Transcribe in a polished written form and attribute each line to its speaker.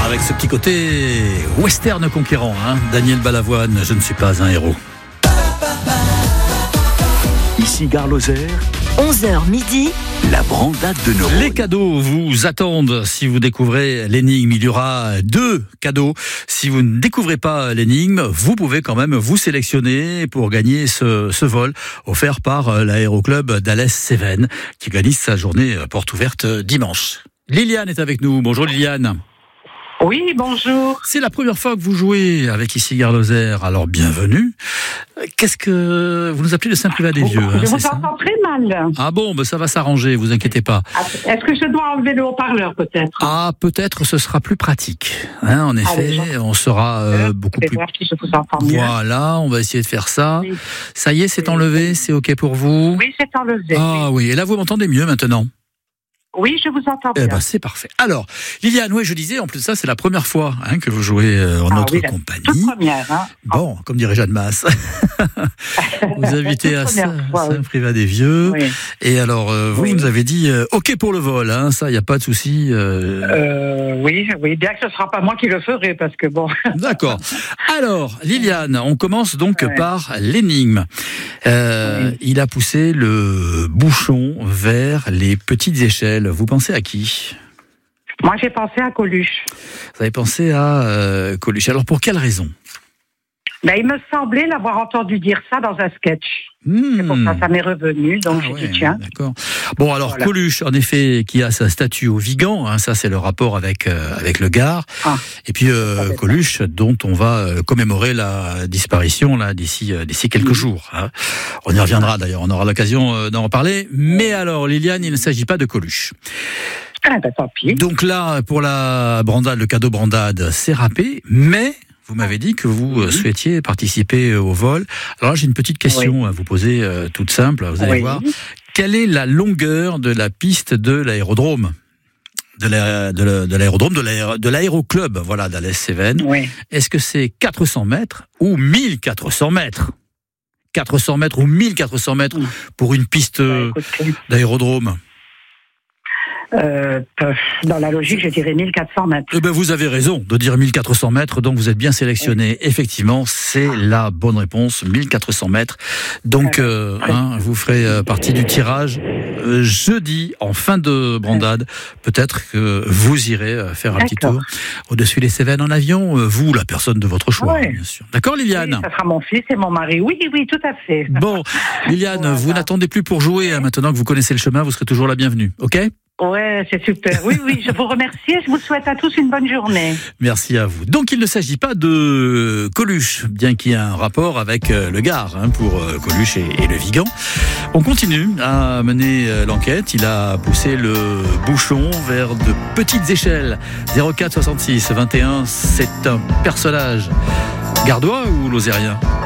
Speaker 1: avec ce petit côté western conquérant, Daniel Balavoine, je ne suis pas un héros.
Speaker 2: Ici Gare Lozère,
Speaker 3: 11h midi,
Speaker 2: la brandade de Neuronne.
Speaker 1: Les cadeaux vous attendent si vous découvrez l'énigme. Il y aura 2 cadeaux. Si vous ne découvrez pas l'énigme, vous pouvez quand même vous sélectionner pour gagner ce vol offert par l'aéroclub d'Alès-Cévennes qui organise sa journée porte ouverte dimanche. Liliane est avec nous. Bonjour Liliane.
Speaker 4: Oui, bonjour.
Speaker 1: C'est la première fois que vous jouez avec ici Gare Lozère, alors bienvenue. Qu'est-ce que vous nous appelez de Saint-Privat-des-Vieux?
Speaker 4: Je vous entends très mal.
Speaker 1: Ah bon, ça va s'arranger, vous inquiétez pas.
Speaker 4: Est-ce que je dois enlever le haut-parleur peut-être?
Speaker 1: Ah, peut-être ce sera plus pratique. En effet, on sera beaucoup plus...
Speaker 4: voir si je vous entends mieux.
Speaker 1: Voilà, on va essayer de faire ça.
Speaker 4: Oui.
Speaker 1: Ça y est, c'est enlevé, c'est OK pour vous?
Speaker 4: Oui, c'est enlevé.
Speaker 1: Ah oui, et là vous m'entendez mieux maintenant?
Speaker 4: Oui, je vous entends bien.
Speaker 1: Eh ben, c'est parfait. Alors, Liliane, je disais, en plus de ça, c'est la première fois que vous jouez en notre compagnie.
Speaker 4: Toute première.
Speaker 1: Bon, comme dirait Jeanne Masse. Vous habitez à Saint-Privat-des-Vieux. Oui. Et alors, vous nous avez dit OK pour le vol, ça, il n'y a pas de souci.
Speaker 4: Oui, bien que ce ne sera pas moi qui le ferai, parce que bon...
Speaker 1: D'accord. Alors, Liliane, on commence donc par l'énigme. Il a poussé le bouchon vers les petites échelles. Vous pensez à qui?
Speaker 4: Moi, j'ai pensé à Coluche.
Speaker 1: Vous avez pensé à Coluche. Alors, pour quelle raison?
Speaker 4: Il me semblait l'avoir entendu dire ça dans un sketch. C'est pour ça m'est revenu, donc j'ai dit tiens.
Speaker 1: D'accord. Bon, alors voilà. Coluche, en effet, qui a sa statue au Vigan, ça c'est le rapport avec le Gard. Et puis Coluche, dont on va commémorer la disparition là d'ici quelques jours. On y reviendra d'ailleurs, on aura l'occasion d'en reparler. Mais alors, Liliane, il ne s'agit pas de Coluche.
Speaker 4: Tant pis.
Speaker 1: Donc là, pour la brandade, le cadeau brandade, c'est râpé, mais... Vous m'avez dit que vous souhaitiez participer au vol. Alors là, j'ai une petite question à vous poser, toute simple. Vous allez voir. Quelle est la longueur de la piste de l'aérodrome de l'aéroclub, voilà, d'Alès-Cévennes? Est-ce que c'est 400 mètres ou 1400 mètres? 400 mètres ou 1400 mètres pour une piste d'aérodrome?
Speaker 4: Dans la logique, je dirais 1400 mètres.
Speaker 1: Eh ben, vous avez raison de dire 1400 mètres, donc vous êtes bien sélectionné. Effectivement, c'est la bonne réponse, 1400 mètres. Donc, vous ferez partie du tirage jeudi, en fin de brandade. Peut-être que vous irez faire un petit tour au-dessus des Cévennes en avion, vous, la personne de votre choix, bien sûr. D'accord, Liliane?
Speaker 4: Oui, ça sera mon fils et mon mari. Oui, tout à fait.
Speaker 1: Bon, Liliane, vous n'attendez plus pour jouer. Maintenant que vous connaissez le chemin, vous serez toujours la bienvenue. OK?
Speaker 4: Ouais, c'est super. Oui, je vous remercie et je vous souhaite à tous une bonne journée.
Speaker 1: Merci à vous. Donc, il ne s'agit pas de Coluche, bien qu'il y ait un rapport avec le Gard, pour Coluche et le Vigan. On continue à mener l'enquête. Il a poussé le bouchon vers de petites échelles. 04 66 21, c'est un personnage gardois ou lozérien?